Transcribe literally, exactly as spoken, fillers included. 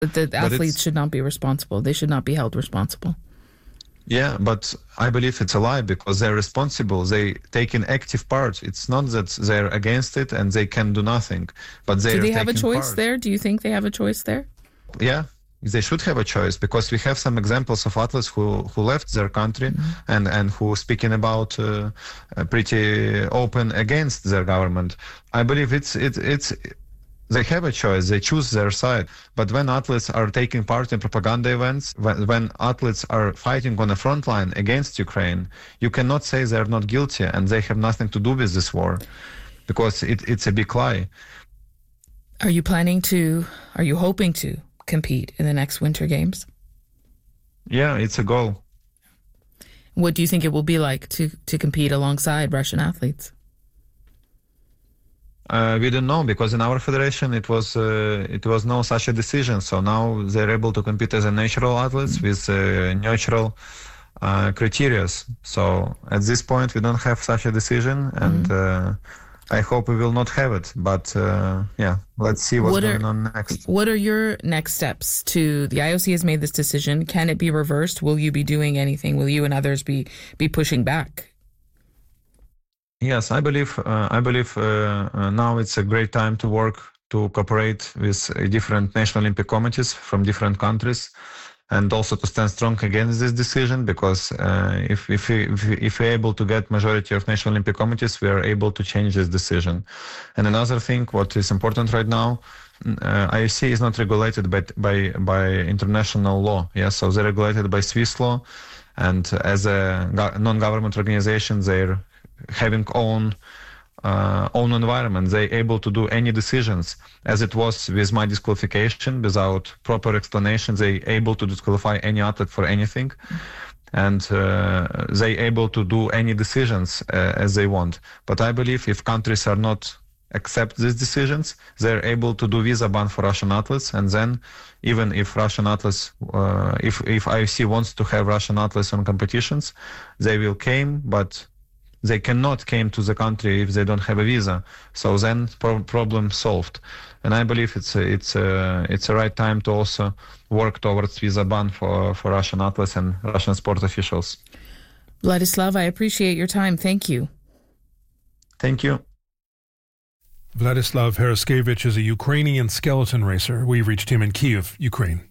But the athletes should not be responsible. They should not be held responsible. Yeah, but I believe it's a lie because they're responsible. They take an active part. It's not that they're against it and they can do nothing, but they do are they have a choice part. there? Do you think they have a choice there? Yeah, they should have a choice because we have some examples of athletes who, who left their country mm-hmm. and, and who speaking about uh, uh, pretty open against their government. I believe it's it's it's. They have a choice, they choose their side. But when athletes are taking part in propaganda events, when, when athletes are fighting on the front line against Ukraine, you cannot say they're not guilty and they have nothing to do with this war because it, it's a big lie. Are you planning to, are you hoping to compete in the next Winter Games? Yeah, it's a goal. What do you think it will be like to, to compete alongside Russian athletes? Uh, we don't know because in our federation it was uh, it was no such a decision. So now they're able to compete as a natural athletes mm-hmm. with uh, natural uh, criteria. So at this point we don't have such a decision, and mm-hmm. uh, I hope we will not have it. But uh, yeah, let's see what's what are, going on next. What are your next steps? To the I O C has made this decision. Can it be reversed? Will you be doing anything? Will you and others be be pushing back? Yes, I believe uh, I believe uh, uh, now it's a great time to work to cooperate with uh, different national Olympic committees from different countries, and also to stand strong against this decision. Because uh, if if we, if, we, if we're able to get majority of national Olympic committees, we are able to change this decision. And another thing, what is important right now, uh, I O C is not regulated by by by international law. Yes, yeah? So they're regulated by Swiss law, and as a non-government organization, they're having own uh, own environment. They're able to do any decisions, as it was with my disqualification. Without proper explanations, they're able to disqualify any athlete for anything, and uh, they're able to do any decisions uh, as they want. But I believe if countries are not accept these decisions, they're able to do visa ban for Russian athletes, and then even if Russian athletes, uh, if if I O C wants to have Russian athletes on competitions, they will came, but they cannot came to the country if they don't have a visa. So then pro- problem solved. And I believe it's a, it's a, it's a right time to also work towards visa ban for, for Russian athletes and Russian sport officials. Vladislav, I appreciate your time. Thank you. Thank you. Vladislav Heraskevich is a Ukrainian skeleton racer. We reached him in Kyiv, Ukraine.